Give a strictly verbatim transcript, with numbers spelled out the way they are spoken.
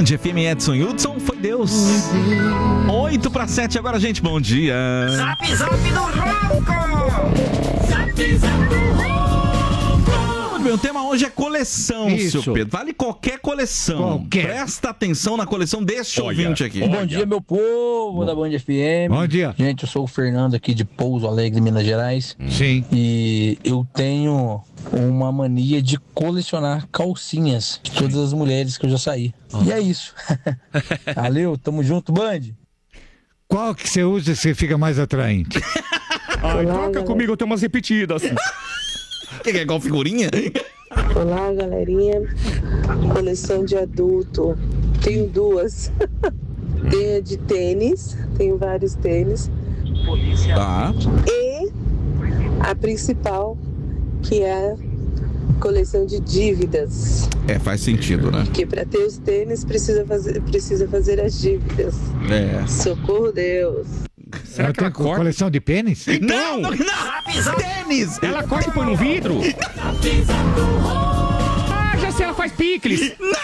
Band F M, Edson Hudson, foi Deus. oito para sete agora, gente, bom dia. Zap, zap do Ronco! Zap, zap do Ronco! Meu tema hoje é coleção, Isso. seu Pedro. Vale qualquer coleção. Qualquer. Presta atenção na coleção deste Olha, ouvinte aqui. olha. Bom dia, meu povo da Band F M. Bom dia. Gente, eu sou o Fernando aqui de Pouso Alegre, Minas Gerais. Sim. E eu tenho uma mania de colecionar calcinhas de todas as mulheres que eu já saí. E é isso. Valeu, tamo junto, Band. Qual que você usa que você fica mais atraente? Ai, troca comigo, eu tenho umas repetidas. Que é igual figurinha? Olá, galerinha. Coleção de adulto. Tenho duas. Tenho a de tênis, tenho vários tênis. Tá. E a principal, que é a coleção de dívidas. É, faz sentido, né? Porque para ter os tênis precisa fazer, precisa fazer as dívidas. É. Socorro, Deus. Será Ela que ela tem corta? coleção de pênis? Não, não, não! Tênis! Ela corta e põe no vidro? Ah, já sei, ela faz picles. Não!